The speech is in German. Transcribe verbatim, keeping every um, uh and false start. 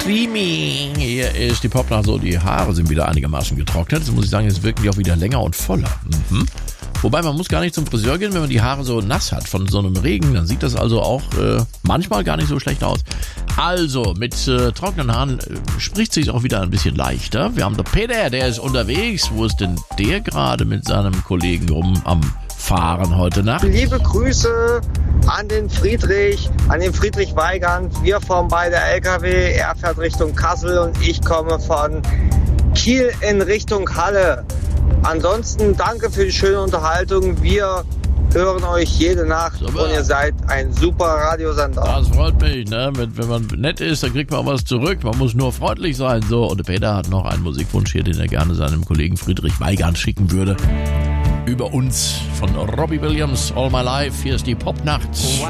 Creamy. Hier ist die Popnacht so, die Haare sind wieder einigermaßen getrocknet. Jetzt muss ich sagen, jetzt wirken die auch wieder länger und voller. Mhm. Wobei, man muss gar nicht zum Friseur gehen, wenn man die Haare so nass hat von so einem Regen. Dann sieht das also auch äh, manchmal gar nicht so schlecht aus. Also, mit äh, trockenen Haaren äh, spricht sich auch wieder ein bisschen leichter. Wir haben den Peter, der ist unterwegs. Wo ist denn der gerade mit seinem Kollegen rum am Fahren heute Nacht? Liebe Grüße an den Friedrich, an den Friedrich Weigand. Wir fahren beide L K W. Er fährt Richtung Kassel und ich komme von Kiel in Richtung Halle. Ansonsten danke für die schöne Unterhaltung. Wir hören euch jede Nacht super. Und ihr seid ein super Radiosender. Das freut mich, ne? Wenn man nett ist, dann kriegt man auch was zurück. Man muss nur freundlich sein. So, und der Peter hat noch einen Musikwunsch hier, den er gerne seinem Kollegen Friedrich Weigand schicken würde. Über uns von Robbie Williams, All My Life. Hier ist die Popnacht.